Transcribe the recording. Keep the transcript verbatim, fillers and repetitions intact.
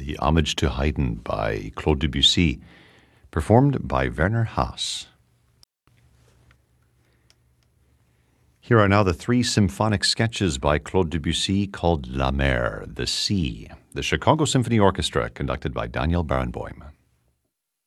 the Homage to Haydn by Claude Debussy, performed by Werner Haas. Here are now the three symphonic sketches by Claude Debussy called La Mer, the Sea, the Chicago Symphony Orchestra, conducted by Daniel Barenboim.